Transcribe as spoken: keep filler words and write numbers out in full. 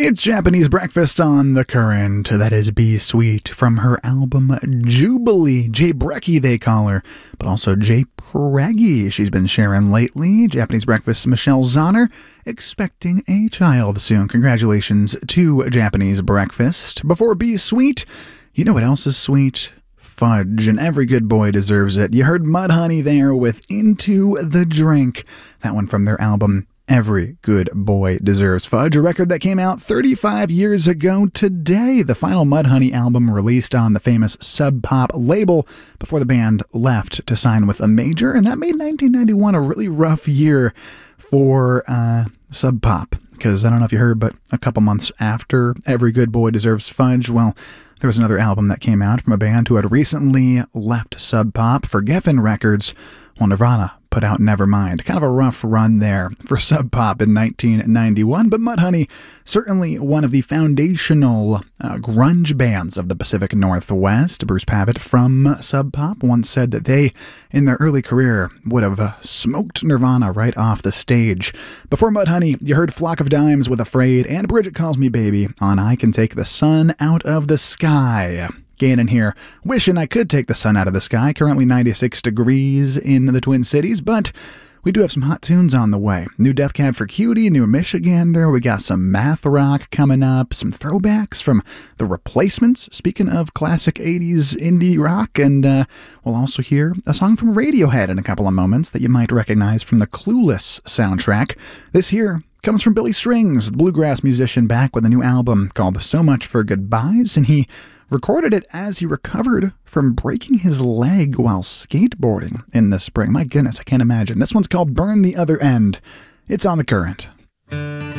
It's Japanese Breakfast on the Current. That is Be Sweet from her album Jubilee. Jay Brecky, they call her, but also Jay Preggy. She's been sharing lately. Japanese Breakfast, Michelle Zahner, expecting a child soon. Congratulations to Japanese Breakfast. Before Be Sweet, you know what else is sweet? Fudge, and every good boy deserves it. You heard Mudhoney there with Into the Drink. That one from their album Every Good Boy Deserves Fudge, a record that came out thirty-five years ago today. The final Mudhoney album released on the famous Sub Pop label before the band left to sign with a major, and that made nineteen ninety-one a really rough year for uh, Sub Pop. Because I don't know if you heard, but a couple months after Every Good Boy Deserves Fudge, well, there was another album that came out from a band who had recently left Sub Pop for Geffen Records. Well, Nirvana put out Nevermind. Kind of a rough run there for Sub Pop in nineteen ninety-one, but Mudhoney, certainly one of the foundational uh, grunge bands of the Pacific Northwest. Bruce Pavitt from Sub Pop once said that they, in their early career, would have uh, smoked Nirvana right off the stage. Before Mudhoney, you heard Flock of Dimes with Afraid and Bridget Calls Me Baby on I Can Take the Sun Out of the Sky. Gannon here, wishing I could take the sun out of the sky. Currently ninety-six degrees in the Twin Cities, but we do have some hot tunes on the way. New Death Cab for Cutie, new Michigander, we got some math rock coming up, some throwbacks from The Replacements, speaking of classic eighties indie rock, and uh, we'll also hear a song from Radiohead in a couple of moments that you might recognize from the Clueless soundtrack. This here comes from Billy Strings, the bluegrass musician, back with a new album called So Much for Goodbyes, and he recorded it as he recovered from breaking his leg while skateboarding in the spring. My goodness, I can't imagine. This one's called Burn the Other End. It's on The Current.